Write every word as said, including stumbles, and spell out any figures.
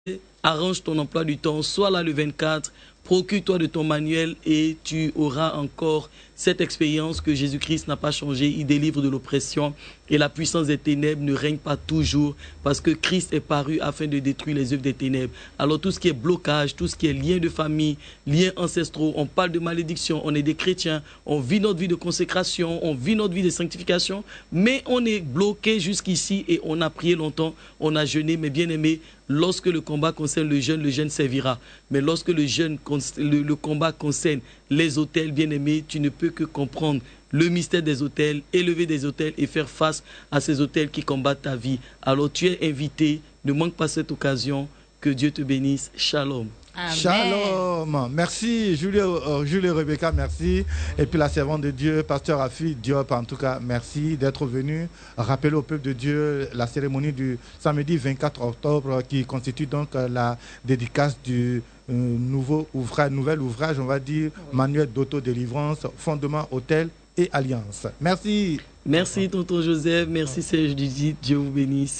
arrange ton emploi du temps, sois là le vingt-quatre, procure-toi de ton manuel et tu auras encore cette expérience que Jésus-Christ n'a pas changé. Il délivre de l'oppression et la puissance des ténèbres ne règne pas toujours parce que Christ est paru afin de détruire les œuvres des ténèbres. Alors tout ce qui est blocage, tout ce qui est lien de famille, liens ancestraux, on parle de malédiction, on est des chrétiens, on vit notre vie de consécration, on vit notre vie de sanctification, mais on est bloqué jusqu'ici et on a prié longtemps, on a jeûné, mais bien aimé, lorsque le combat concerne le jeûne, le jeûne servira. Mais lorsque le, jeûne, le, le combat concerne les autels, bien aimés, tu ne peux que comprendre le mystère des autels, élever des autels et faire face à ces autels qui combattent ta vie. Alors tu es invité, ne manque pas cette occasion. Que Dieu te bénisse. Shalom. Amen. Shalom. Merci Julie, euh, Julie et Rebecca, merci. Et puis la servante de Dieu, pasteur Afi Diop, en tout cas, merci d'être venu rappeler au peuple de Dieu la cérémonie du samedi vingt-quatre octobre qui constitue donc la dédicace du euh, nouveau ouvrage, nouvel ouvrage, on va dire, manuel d'autodélivrance, fondement, autel et alliance. Merci. Merci tonton Joseph, merci Serge Dizit, Dieu vous bénisse.